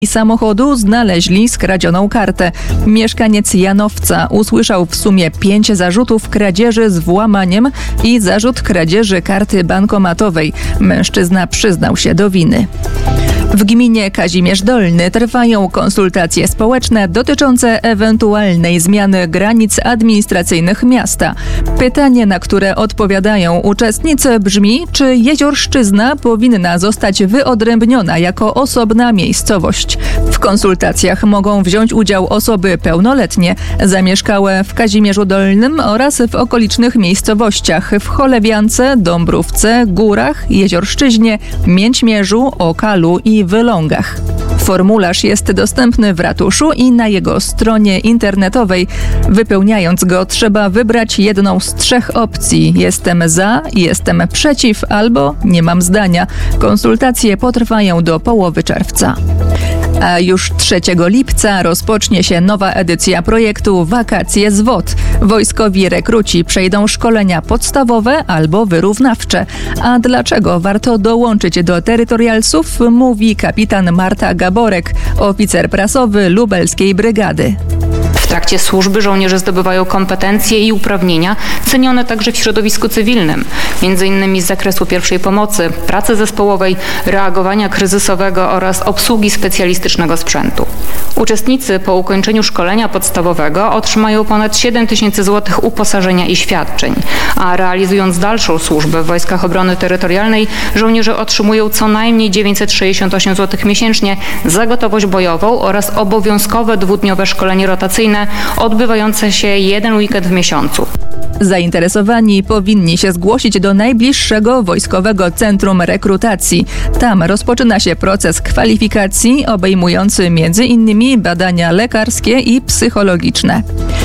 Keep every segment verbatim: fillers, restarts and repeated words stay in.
samochodu znaleźli skradzioną kartę. Mieszkaniec Janowca usłyszał w sumie pięć zarzutów kradzieży z włamaniem i zarzut kradzieży karty bankomatowej. Mężczyzna przyznał się do winy. W gminie Kazimierz Dolny trwają konsultacje społeczne dotyczące ewentualnej zmiany granic administracyjnych miasta. Pytanie, na które odpowiadają uczestnicy, brzmi, czy Jeziorszczyzna powinna zostać wyodrębniona jako osobna miejscowość. W konsultacjach mogą wziąć udział osoby pełnoletnie, zamieszkałe w Kazimierzu Dolnym oraz w okolicznych miejscowościach w Cholewiance, Dąbrówce, Górach, Jeziorszczyźnie, Mięćmierzu, Okalu i Wylągach. Formularz jest dostępny w ratuszu i na jego stronie internetowej. Wypełniając go, trzeba wybrać jedną z trzech opcji: jestem za, jestem przeciw albo nie mam zdania. Konsultacje potrwają do połowy czerwca. A już trzeciego lipca rozpocznie się nowa edycja projektu Wakacje z W O T. Wojskowi rekruci przejdą szkolenia podstawowe albo wyrównawcze. A dlaczego warto dołączyć do terytorialsów, mówi kapitan Marta Gaborek, oficer prasowy lubelskiej brygady. W trakcie służby żołnierze zdobywają kompetencje i uprawnienia cenione także w środowisku cywilnym, między innymi z zakresu pierwszej pomocy, pracy zespołowej, reagowania kryzysowego oraz obsługi specjalistycznego sprzętu. Uczestnicy po ukończeniu szkolenia podstawowego otrzymają ponad siedem tysięcy złotych uposażenia i świadczeń, a realizując dalszą służbę w Wojskach Obrony Terytorialnej, żołnierze otrzymują co najmniej dziewięćset sześćdziesiąt osiem złotych miesięcznie za gotowość bojową oraz obowiązkowe dwudniowe szkolenie rotacyjne odbywające się jeden weekend w miesiącu. Zainteresowani powinni się zgłosić do najbliższego Wojskowego Centrum Rekrutacji. Tam rozpoczyna się proces kwalifikacji obejmujący między innymi badania lekarskie i psychologiczne.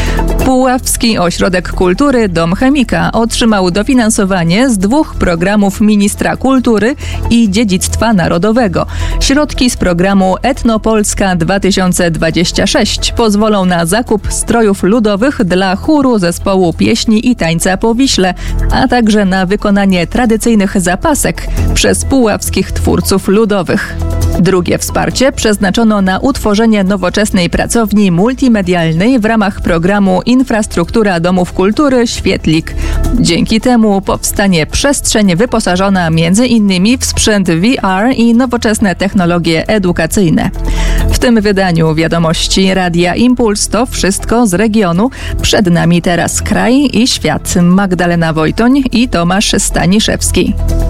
Puławski Ośrodek Kultury Dom Chemika otrzymał dofinansowanie z dwóch programów Ministra Kultury i Dziedzictwa Narodowego. Środki z programu Etnopolska dwa tysiące dwadzieścia sześć pozwolą na zakup strojów ludowych dla chóru zespołu pieśni i tańca po Wiśle, a także na wykonanie tradycyjnych zapasek przez puławskich twórców ludowych. Drugie wsparcie przeznaczono na utworzenie nowoczesnej pracowni multimedialnej w ramach programu Infrastruktura Domów Kultury Świetlik. Dzięki temu powstanie przestrzeń wyposażona między innymi w sprzęt V R i nowoczesne technologie edukacyjne. W tym wydaniu wiadomości Radia Impuls to wszystko z regionu. Przed nami teraz kraj i świat. Magdalena Wojtoń i Tomasz Staniszewski.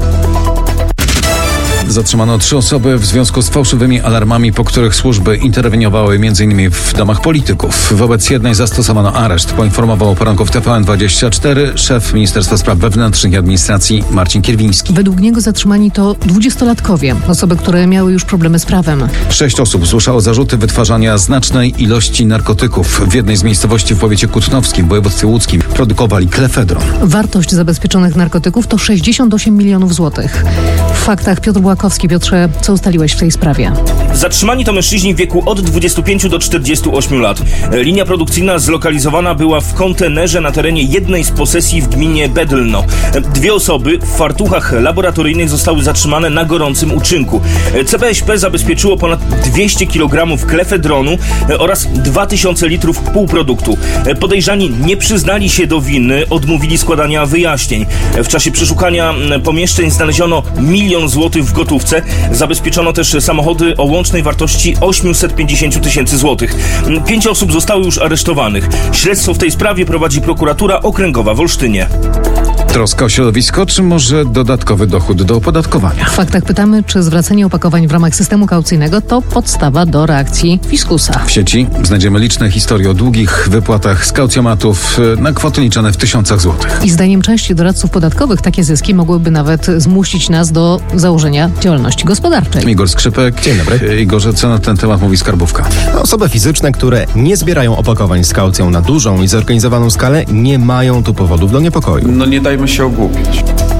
Zatrzymano trzy osoby w związku z fałszywymi alarmami, po których służby interweniowały m.in. w domach polityków. Wobec jednej zastosowano areszt, poinformował o poranku w T V N dwadzieścia cztery szef Ministerstwa Spraw Wewnętrznych i Administracji Marcin Kierwiński. Według niego zatrzymani to dwudziestolatkowie, osoby, które miały już problemy z prawem. Sześć osób usłyszało zarzuty wytwarzania znacznej ilości narkotyków. W jednej z miejscowości w powiecie kutnowskim w województwie łódzkim produkowali klefedron. Wartość zabezpieczonych narkotyków to sześćdziesiąt osiem milionów złotych. W faktach Piotr Błakowski. Piotrze, co ustaliłeś w tej sprawie? Zatrzymani to mężczyźni w wieku od dwudziestu pięciu do czterdziestu ośmiu lat. Linia produkcyjna zlokalizowana była w kontenerze na terenie jednej z posesji w gminie Bedlno. Dwie osoby w fartuchach laboratoryjnych zostały zatrzymane na gorącym uczynku. C B S P zabezpieczyło ponad dwieście kilogramów klefedronu oraz dwa tysiące litrów półproduktu. Podejrzani nie przyznali się do winy, odmówili składania wyjaśnień. W czasie przeszukania pomieszczeń znaleziono milion złotych w gotówce. Zabezpieczono też samochody o łącznej wartości osiemset pięćdziesiąt tysięcy złotych. Pięć osób zostało już aresztowanych. Śledztwo w tej sprawie prowadzi prokuratura okręgowa w Olsztynie. Troska o środowisko, czy może dodatkowy dochód do opodatkowania? W faktach pytamy, czy zwracanie opakowań w ramach systemu kaucyjnego to podstawa do reakcji fiskusa. W sieci znajdziemy liczne historie o długich wypłatach z kaucjomatów na kwoty liczone w tysiącach złotych. I zdaniem części doradców podatkowych takie zyski mogłyby nawet zmusić nas do założenia działalności gospodarczej. Igor Skrzypek. Dzień dobry. Igorze, co na ten temat mówi skarbówka? Osoby fizyczne, które nie zbierają opakowań z kaucją na dużą i zorganizowaną skalę, nie mają tu powodów do niepokoju. No nie dajmy się ogłupić.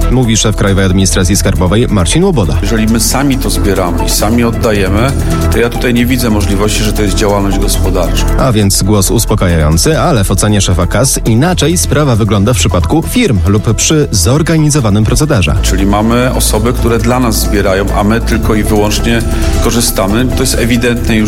mówi szef Krajowej Administracji Skarbowej Marcin Łoboda. Jeżeli my sami to zbieramy i sami oddajemy, to ja tutaj nie widzę możliwości, że to jest działalność gospodarcza. A więc głos uspokajający, ale w ocenie szefa K A S inaczej sprawa wygląda w przypadku firm lub przy zorganizowanym procederze. Czyli mamy osoby, które dla nas zbierają, a my tylko i wyłącznie korzystamy. To jest ewidentne już